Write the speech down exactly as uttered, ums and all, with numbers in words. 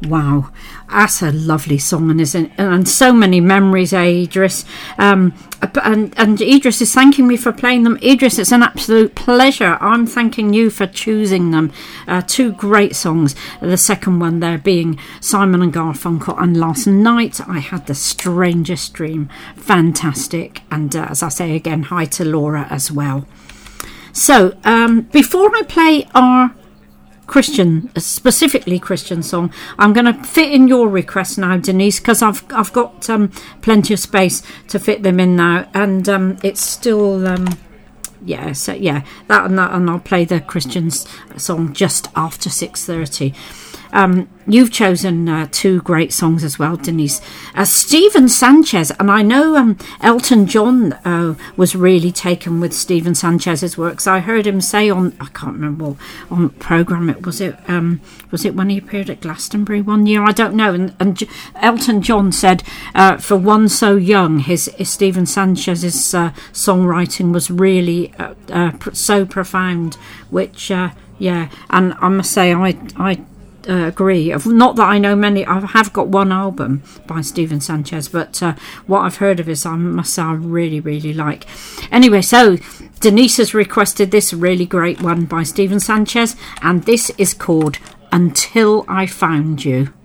Wow, that's a lovely song, and isn't and so many memories, eh, Idris. Um, and and Idris is thanking me for playing them. Idris, it's an absolute pleasure. I'm thanking you for choosing them. Uh, two great songs. The second one there being Simon and Garfunkel, and Last Night I Had the Strangest Dream. Fantastic. And uh, as I say again, hi to Laura as well. So um, before I play our Christian, specifically Christian song, I'm going to fit in your request now, Denise, because I've I've got um, plenty of space to fit them in now, and um, it's still um, yeah, so yeah, that and that, and I'll play the Christian song just after six thirty. Um, you've chosen uh, two great songs as well, Denise. Uh, Stephen Sanchez, and I know um, Elton John uh, was really taken with Stephen Sanchez's works. I heard him say on, I can't remember what on programme it was. It um, was it when he appeared at Glastonbury one year? I don't know. And, and J- Elton John said, uh, for one so young, his, his Stephen Sanchez's uh, songwriting was really uh, uh, pr- so profound. Which uh, yeah, and I must say, I I. Uh, agree. Not that I know many. I have got one album by Stephen Sanchez, but uh, what I've heard of his, I must say, I really, really like. Anyway, so Denise has requested this really great one by Stephen Sanchez, and this is called Until I Found You.